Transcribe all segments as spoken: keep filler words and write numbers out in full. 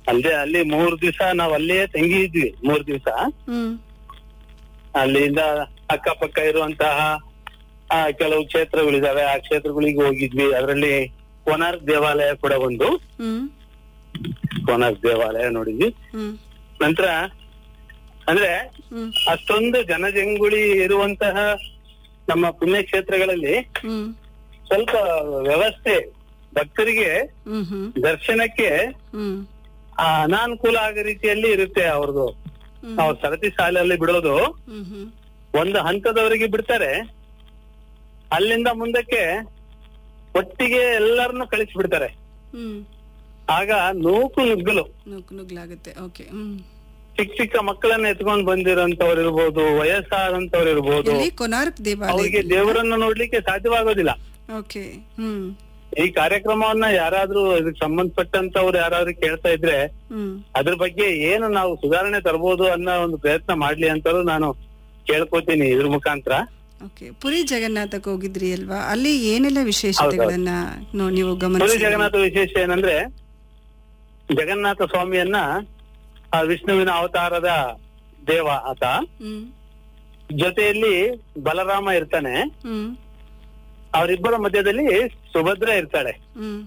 ಅಲ್ಲೇ ಅಲ್ಲಿ ಮೂರ್ ದಿವಸ ನಾವ್ ಅಲ್ಲೇ ತಂಗಿದ್ವಿ ಮೂರ್ ದಿವಸ. ಹ್ಮ್ ಅಲ್ಲಿಂದ ಅಕ್ಕಪಕ್ಕ ಇರುವಂತಹ ಆ ಕೆಲವು ಕ್ಷೇತ್ರಗಳಿದಾವೆ, ಆ ಕ್ಷೇತ್ರಗಳಿಗೆ ಹೋಗಿದ್ವಿ. ಅದರಲ್ಲಿ ಕೋನಾರ್ಕ್ ದೇವಾಲಯ ಕೂಡ ಒಂದು. ಹ್ಮ್ ಕೋನಾರ್ಕ್ ದೇವಾಲಯ ನೋಡಿದ್ವಿ. ಹ್ಮ್ ನಂತರ ಅಂದ್ರೆ ಹ್ಮ್ ಅಷ್ಟೊಂದು ಜನಜಂಗುಳಿ ಇರುವಂತಹ ನಮ್ಮ ಪುಣ್ಯಕ್ಷೇತ್ರಗಳಲ್ಲಿ ಹ್ಮ್ ಸ್ವಲ್ಪ ವ್ಯವಸ್ಥೆ ಭಕ್ತರಿಗೆ ಹ್ಮ್ ಹ್ಮ್ ದರ್ಶನಕ್ಕೆ ಹ್ಮ್ ಆ ಅನಾನುಕೂಲ ಆಗೋ ರೀತಿಯಲ್ಲಿ ಇರುತ್ತೆ. ಅವ್ರದ್ದು ಹ್ಮ್ ಅವ್ರ ಸರತಿ ಸಾಲಲ್ಲಿ ಬಿಡೋದು ಹ್ಮ್ ಹ್ಮ್ ಒಂದು ಹಂತದವರೆಗೆ ಬಿಡ್ತಾರೆ, ಅಲ್ಲಿಂದ ಮುಂದಕ್ಕೆ ಒಟ್ಟಿಗೆ ಎಲ್ಲರನ್ನು ಕಳಿಸ್ಬಿಡ್ತಾರೆ. ಹ್ಮ್ ಆಗ ನೂಕು ನುಗ್ಗಲು ನುಗ್ಗು ನುಗ್ಲಾಗುತ್ತೆ. ಓಕೆ. ಹ್ಮ್ ಚಿಕ್ಕ ಚಿಕ್ಕ ಮಕ್ಕಳನ್ನ ಎತ್ಕೊಂಡ್ ಬಂದಿರೋಂತವ್ರು ಇರ್ಬೋದು, ವಯಸ್ಸಾದಂತವ್ರು ಇರ್ಬೋದು, ಎಲ್ಲಿ? ಕೋನಾರ್ಕ್ ಅವ್ರಿಗೆ ದೇವಾಲಯ. ದೇವರನ್ನ ನೋಡ್ಲಿಕ್ಕೆ ಸಾಧ್ಯವಾಗೋದಿಲ್ಲ. ಓಕೆ. ಹ್ಮ್ ಈ ಕಾರ್ಯಕ್ರಮವನ್ನ ಯಾರಾದ್ರೂ ಇದಕ್ಕೆ ಸಂಬಂಧಪಟ್ಟಂತವ್ರು ಯಾರಾದ್ರೂ ಕೇಳ್ತಾ ಇದ್ರೆ ಹ್ಮ್ ಅದ್ರ ಬಗ್ಗೆ ಏನು ನಾವು ಸುಧಾರಣೆ ತರಬಹುದು ಅನ್ನೋ ಒಂದು ಪ್ರಯತ್ನ ಮಾಡ್ಲಿ ಅಂತಲೂ ನಾನು ಕೇಳ್ಕೊತೀನಿ ಇದ್ರ ಮುಖಾಂತರ. ಓಕೆ. ಪುರಿ ಜಗನ್ನಾಥಕ್ಕೆ ಹೋಗಿದ್ರಿ ಅಲ್ವಾ? ಅಲ್ಲಿ ಏನೆಲ್ಲ ವಿಶೇಷತೆಗಳನ್ನ ನೋ- ನೀವು ಪುರಿ ಗಮನಿಸಿ? ಜಗನ್ನಾಥ ವಿಶೇಷ ಏನಂದ್ರೆ ಜಗನ್ನಾಥ ಸ್ವಾಮಿಯನ್ನ ಆ ವಿಷ್ಣುವಿನ ಅವತಾರದ ದೇವ ಆತ, ಹ್ಮ್ ಜೊತೆಯಲ್ಲಿ ಬಲರಾಮ ಇರ್ತಾನೆ, ಹ್ಮ್ ಅವರಿಬ್ಬರ ಮಧ್ಯದಲ್ಲಿ ಸುಭದ್ರ ಇರ್ತಾಳೆ. ಹ್ಮ್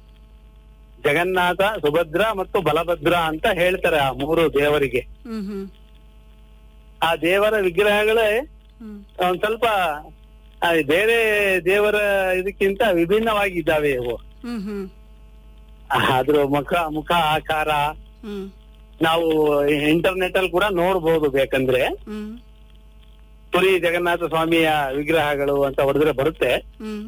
ಜಗನ್ನಾಥ, ಸುಭದ್ರ ಮತ್ತು ಬಲಭದ್ರ ಅಂತ ಹೇಳ್ತಾರೆ ಆ ಮೂರು ದೇವರಿಗೆ. ಹ್ಮ್ ಹ್ಮ್ ಆ ದೇವರ ವಿಗ್ರಹಗಳೇ ಹ್ಮ್ ಒಂದ್ ಸ್ವಲ್ಪ ಆ, ಬೇರೆ ದೇವರ ಇದಕ್ಕಿಂತ ವಿಭಿನ್ನವಾಗಿದ್ದಾವೆ ಇವು. ಹ್ಮ್ ಹ್ಮ್ ಅದ್ರ ಮುಖ ಮುಖ ಆಕಾರ ಹ್ಮ್ ನಾವು ಇಂಟರ್ನೆಟ್ ಅಲ್ಲಿ ಕೂಡ ನೋಡ್ಬೋದು. ಬೇಕಂದ್ರೆ ಹ್ಮ್ ಪುರಿ ಜಗನ್ನಾಥ ಸ್ವಾಮಿಯ ವಿಗ್ರಹಗಳು ಅಂತ ಹೊಡೆದ್ರೆ ಬರುತ್ತೆ. ಹ್ಮ್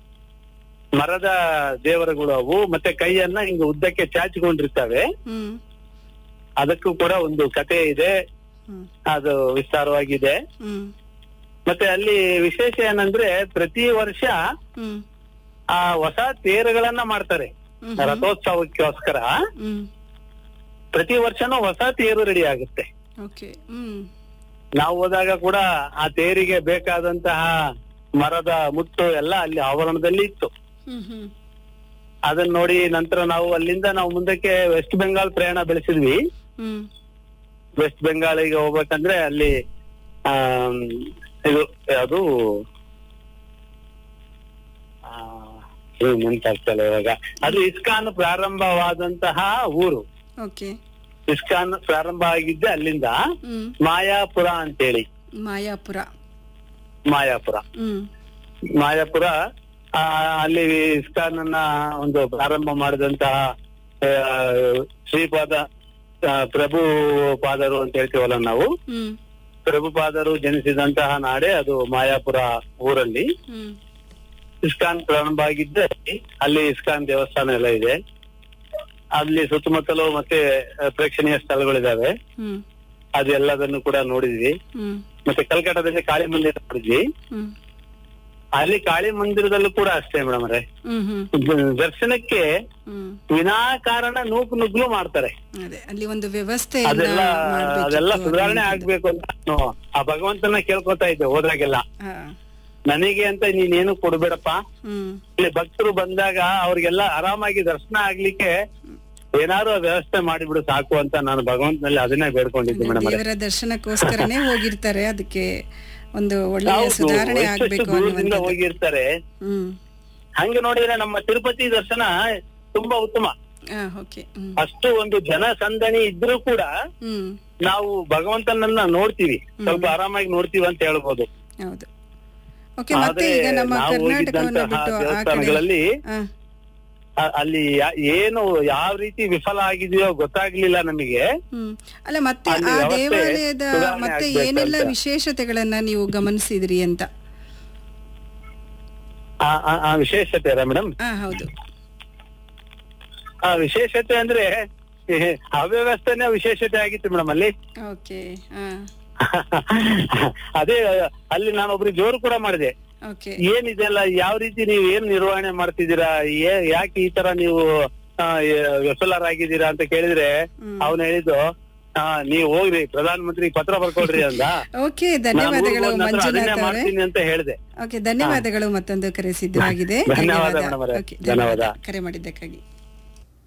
ಮರದ ದೇವರುಗಳು ಅವು, ಮತ್ತೆ ಕೈಯನ್ನ ಹಿಂಗ ಉದ್ದಕ್ಕೆ ಚಾಚಿಕೊಂಡಿರ್ತವೆ. ಹ್ಮ್ ಅದಕ್ಕೂ ಕೂಡ ಒಂದು ಕಥೆ ಇದೆ, ಹ್ಮ್ ಅದು ವಿಸ್ತಾರವಾಗಿದೆ. ಹ್ಮ್ ಮತ್ತೆ ಅಲ್ಲಿ ವಿಶೇಷ ಏನಂದ್ರೆ ಪ್ರತಿ ವರ್ಷ ಹ್ಮ್ ಆ ಹೊಸ ತೇರುಗಳನ್ನ ಮಾಡ್ತಾರೆ ಹ್ಮ್ ರಥೋತ್ಸವಕ್ಕೋಸ್ಕರ. ಹ್ಮ್ ಪ್ರತಿ ವರ್ಷನೂ ಹೊಸ ತೇರು ರೆಡಿ ಆಗುತ್ತೆ. ಓಕೆ. ಹ್ಮ್ ನಾವು ಹೋದಾಗ ಕೂಡ ಆ ತೇರಿಗೆ ಬೇಕಾದಂತಹ ಮರದ ಮುಟ್ಟು ಎಲ್ಲ ಅಲ್ಲಿ ಆವರಣದಲ್ಲಿ ಇತ್ತು. ಹ್ಮ್ ಹ್ಮ್ ಅದನ್ನ ನೋಡಿ ನಂತರ ನಾವು ಅಲ್ಲಿಂದ ನಾವು ಮುಂದಕ್ಕೆ ವೆಸ್ಟ್ ಬೆಂಗಾಲ್ ಪ್ರಯಾಣ ಬೆಳೆಸಿದ್ವಿ. ಹ್ಮ್ ವೆಸ್ಟ್ ಬೆಂಗಾಲಿಗೆ ಹೋಗ್ಬೇಕಂದ್ರೆ ಅಲ್ಲಿ ಆ ಇದು ಅದು ನೆನ್ಪಾಗ್ತಲ್ಲ ಇವಾಗ. ಅದು ಇಸ್ಕಾನ್ ಪ್ರಾರಂಭವಾದಂತಹ ಊರು. ಓಕೆ. ಇಸ್ಕಾನ್ ಪ್ರಾರಂಭ ಆಗಿದ್ದೆ ಅಲ್ಲಿಂದ. ಹ್ಮ್ ಮಾಯಾಪುರ ಅಂತೇಳಿ, ಮಾಯಾಪುರ. ಮಾಯಾಪುರ ಹ್ಮ್ ಮಾಯಾಪುರ ಆ ಅಲ್ಲಿ ಇಸ್ಕಾನ್ ಅನ್ನ ಒಂದು ಪ್ರಾರಂಭ ಮಾಡಿದಂತಹ ಆ, ಶ್ರೀಪಾದ ಆ, ಪ್ರಭು ಪಾದರು ಅಂತ ಹೇಳ್ತೀವಲ್ಲ ನಾವು, ಹ್ಮ್ ಪ್ರಭುಪಾದರು ಜನಿಸಿದಂತಹ ನಾಡೆ ಅದು ಮಾಯಾಪುರ ಊರಲ್ಲಿ. ಹ್ಮ್ ಇಸ್ಕಾನ್ ಪ್ರಾರಂಭ ಆಗಿದ್ದೆ ಅಲ್ಲಿ ಇಸ್ಕಾನ್ ದೇವಸ್ಥಾನ ಎಲ್ಲ ಇದೆ. ಅಲ್ಲಿ ಸುತ್ತಮುತ್ತಲು ಮತ್ತೆ ಪ್ರೇಕ್ಷಣೀಯ ಸ್ಥಳಗಳಿದಾವೆ, ಹ್ಮ್ ಅದೆಲ್ಲದನ್ನು ಕೂಡ ನೋಡಿದ್ವಿ. ಹ್ಮ್ ಮತ್ತೆ ಕಲ್ಕಟ್ಟಾದಲ್ಲಿ ಕಾಳಿ ಮಂದಿರ ನೋಡಿದ್ವಿ. ಹ್ಮ್ ಅಲ್ಲಿ ಅಲ್ಲಿ ಕಾಳಿ ಮಂದಿರದಲ್ಲೂ ಕೂಡ ಅಷ್ಟೇ ಮೇಡಮ್ ಅವರೇ, ಹ್ಮ್ ಹ್ಮ್ ದರ್ಶನಕ್ಕೆ ಹ್ಮ್ ವಿನಾಕಾರಣ ನೂಕು ನುಗ್ಲು ಮಾಡ್ತಾರೆ. ಅದೇ ಅಲ್ಲಿ ಒಂದು ವ್ಯವಸ್ಥೆ ಅದೆಲ್ಲ ಅದೆಲ್ಲ ಸುಧಾರಣೆ ಆಗ್ಬೇಕು ಅಂತ ನಾನು ಆ ಭಗವಂತನ ಕೇಳ್ಕೊತಾ ಇದ್ದೆ ಹೋದಾಗೆಲ್ಲ. ನನಗೆ ಅಂತ ನೀನೇನು ಕೊಡ್ಬೇಡಪ್ಪ, ಹ್ಮ್ ಇಲ್ಲಿ ಭಕ್ತರು ಬಂದಾಗ ಅವ್ರಿಗೆಲ್ಲ ಆರಾಮಾಗಿ ದರ್ಶನ ಆಗ್ಲಿಕ್ಕೆ ಏನಾದ್ರು ವ್ಯವಸ್ಥೆ ಮಾಡಿಬಿಡು ಸಾಕು ಅಂತ ನಾನು ಭಗವಂತನಲ್ಲಿ ಅದನ್ನೇ ಬೇಡ್ಕೊಂಡಿದ್ದೆ ಮೇಡಮ್. ದೇವರ ದರ್ಶನಕ್ಕೋಸ್ಕರನೇ ಹೋಗಿರ್ತಾರೆ, ಅದಕ್ಕೆ ಒಂದು ಒಳ್ಳೆಯ ಸುಧಾರಣೆ ಆಗ್ಬೇಕು ದೂರದಿಂದ ಅನ್ನುವಂಥದ್ದು. ಹೋಗಿರ್ತಾರೆ. ಹ್ಮ್ ಹಂಗೆ ನೋಡಿದ್ರೆ ನಮ್ಮ ತಿರುಪತಿ ದರ್ಶನ ತುಂಬಾ ಉತ್ತಮ. ಆ, ಓಕೆ. ಹ್ಮ್ ಅಷ್ಟು ಒಂದು ಜನ ಸಂದಣಿ ಇದ್ರೂ ಕೂಡ ಹ್ಮ್ ನಾವು ಭಗವಂತನನ್ನ ನೋಡ್ತೀವಿ, ಸ್ವಲ್ಪ ಆರಾಮಾಗಿ ನೋಡ್ತೀವಿ ಅಂತ ಹೇಳ್ಬೋದು. ಹೌದು. ಓಕೆ. ಮತ್ತೆ ಈಗ ನಮ್ಮ ನಾವು ಕರ್ನಾಟಕವನ್ನು ಹೋಗಿದ್ದಂತಹ ಬಿಟ್ಟು ಆ ಕಡೆ ದೇವಸ್ಥಾನಗಳಲ್ಲಿ ಆ, ಅ- ಅಲ್ಲಿ ಯಾ- ಏನು ಯಾವ ರೀತಿ ವಿಫಲ ಆಗಿದೆಯೋ ಗೊತ್ತಾಗ್ಲಿಲ್ಲ ನಮಗೆ. ಹ್ಮ್ ಅಲ್ಲ ಮತ್ತೆ ಅಲ್ಲಿ ಆ ವ್ಯವಸ್ಥೆ ದೇವಾಲಯದ ಸುಧಾರಣೆ ಮತ್ತೆ ಆಗ್ಬೇಕು ಏನೆಲ್ಲ ಅಂತ. ವಿಶೇಷತೆಗಳನ್ನ ನೀವು ಗಮನಿಸಿದ್ರಿ ಅಂತ? ಆ- ಆ- ಆ ವಿಶೇಷತೆ ಅಲ್ಲ ಮೇಡಮ್, ಹಾ ಹೌದು. ಆ ವಿಶೇಷತೆ ಅಂದ್ರೆ ಏ, ಅವ್ಯವಸ್ಥೆನೇ ವಿಶೇಷತೆ ಆಗಿತ್ತು ಮೇಡಮ್ ಅಲ್ಲಿ. ಓಕೆ. ಹಾ ಅದೇ ಅಲ್ಲಿ ನಾನು ಒಬ್ರಿಗೆ ಜೋರು ಕೂಡ ಮಾಡಿದೆ, ಓಕೆ. ಏನಿದೆಲ್ಲ ಯಾವ ರೀತಿ ನೀವು ಏನ್ ನಿರ್ವಹಣೆ ಮಾಡ್ತಿದ್ದೀರಾ, ಏ- ಯಾಕೆ ಈ ತರ ನೀವು ಆ, ಏ- ವಿಫಲರಾಗಿದ್ದೀರಾ ಅಂತ ಕೇಳಿದ್ರೆ ಅವನು ಹೇಳಿದ್ದು, ಹಾ ನೀವ್ ಹೋಗ್ರಿ ಪ್ರಧಾನ ಮಂತ್ರಿ ಪತ್ರ ಬರ್ಕೊಳ್ರಿ ಅಂದ. ಓಕೆ. ಧನ್ಯವಾದಗಳು ಮಂಜುನಾಥ್ ಅವರೇ. ಮಾಡ್ತೀನಿ ಅಂತ ಹೇಳಿದೆ. ಓಕೆ, ಧನ್ಯವಾದಗಳು. ಮತ್ತೊಂದು ಕರೆ ಸಿದ್ಧವಾಗಿದೆ. ಧನ್ಯವಾದ ಧನ್ಯವಾದ. ಮೇಡಮ್ ಅವರೇ. ಓಕೆ, ಧನ್ಯವಾದ. ಕರೆ ಮಾಡಿದ್ದಕ್ಕಾಗಿ.